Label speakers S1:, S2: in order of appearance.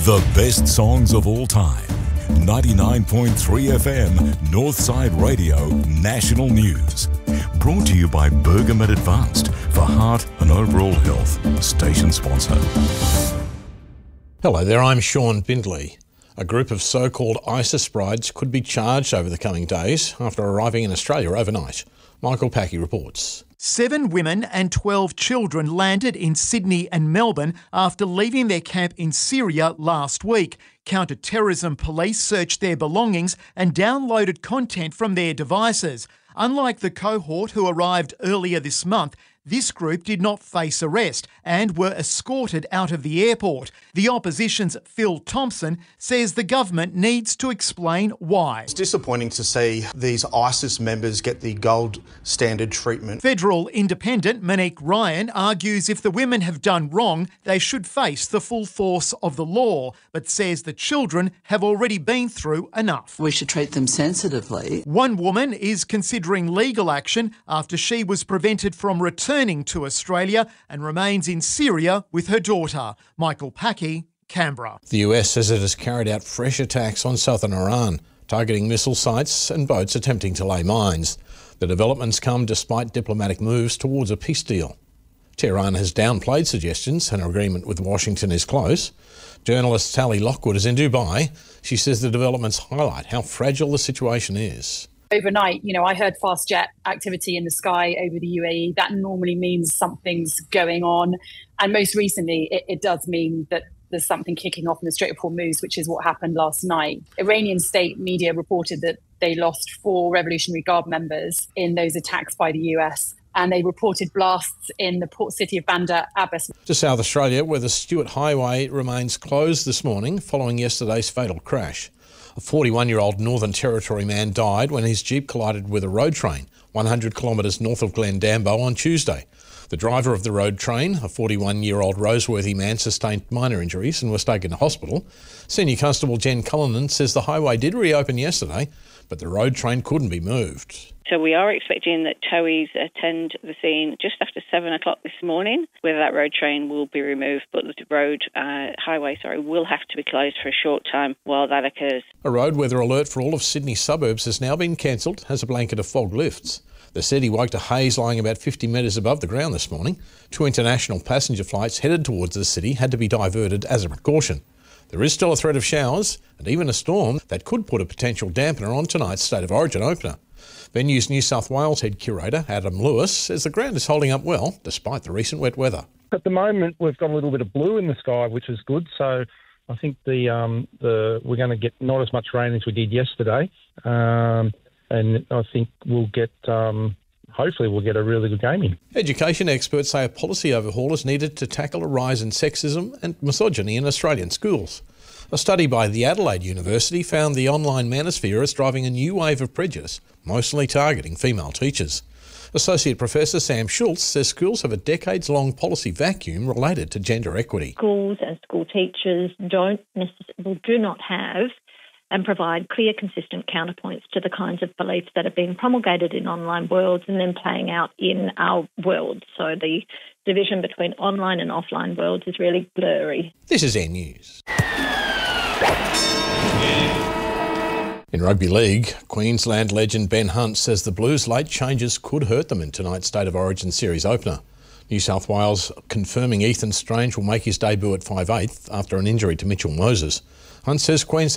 S1: The best songs of all time. 99.3 FM, Northside Radio, National News. Brought to you by Bergamet Advanced for heart and overall health. Station sponsor.
S2: Hello there, I'm Sean Bindley. A group of so-called ISIS brides could be charged over the coming days after arriving in Australia overnight. Michael Packey reports.
S3: 7 women and 12 children landed in Sydney and Melbourne after leaving their camp in Syria last week. Counter-terrorism police searched their belongings and downloaded content from their devices. Unlike the cohort who arrived earlier this month, this group did not face arrest and were escorted out of the airport. The opposition's Phil Thompson says the government needs to explain why.
S4: It's disappointing to see these ISIS members get the gold standard treatment.
S3: Federal Independent Monique Ryan argues if the women have done wrong, they should face the full force of the law, but says the children have already been through enough.
S5: We should treat them sensitively.
S3: One woman is considering legal action after she was prevented from returning to Australia and remains in Syria with her daughter. Michael Packey, Canberra.
S2: The US says it has carried out fresh attacks on southern Iran, targeting missile sites and boats attempting to lay mines. The developments come despite diplomatic moves towards a peace deal. Tehran has downplayed suggestions an agreement with Washington is close. Journalist Sally Lockwood is in Dubai. She says the developments highlight how fragile the situation is.
S6: Overnight, I heard fast jet activity in the sky over the UAE. That normally means something's going on. And most recently, it does mean that there's something kicking off in the Strait of Hormuz, which is what happened last night. Iranian state media reported that they lost 4 Revolutionary Guard members in those attacks by the US. And they reported blasts in the port city of Bandar Abbas.
S2: To South Australia, where the Stuart Highway remains closed this morning following yesterday's fatal crash. A 41-year-old Northern Territory man died when his Jeep collided with a road train 100 kilometres north of Glendambo on Tuesday. The driver of the road train, a 41-year-old Roseworthy man, sustained minor injuries and was taken to hospital. Senior Constable Jen Cullinan says the highway did reopen yesterday, but the road train couldn't be moved.
S7: So we are expecting that towies attend the scene just after 7 o'clock this morning, whether that road train will be removed, but the highway will have to be closed for a short time while that occurs.
S2: A road weather alert for all of Sydney's suburbs has now been cancelled as a blanket of fog lifts. The city woke to haze lying about 50 metres above the ground this morning. 2 international passenger flights headed towards the city had to be diverted as a precaution. There is still a threat of showers and even a storm that could put a potential dampener on tonight's State of Origin opener. Venues New South Wales head curator Adam Lewis says the ground is holding up well despite the recent wet weather.
S8: At the moment, we've got a little bit of blue in the sky, which is good. So I think we're going to get not as much rain as we did yesterday, and I think we'll get. Hopefully we'll get a really good game in.
S2: Education experts say a policy overhaul is needed to tackle a rise in sexism and misogyny in Australian schools. A study by the Adelaide University found the online manosphere is driving a new wave of prejudice, mostly targeting female teachers. Associate Professor Sam Schultz says schools have a decades-long policy vacuum related to gender equity.
S9: Schools and school teachers do not have and provide clear, consistent counterpoints to the kinds of beliefs that are being promulgated in online worlds and then playing out in our world. So the division between online and offline worlds is really blurry.
S2: This is N News. In rugby league, Queensland legend Ben Hunt says the Blues' late changes could hurt them in tonight's State of Origin series opener. New South Wales confirming Ethan Strange will make his debut at 5'8" after an injury to Mitchell Moses. Hunt says Queensland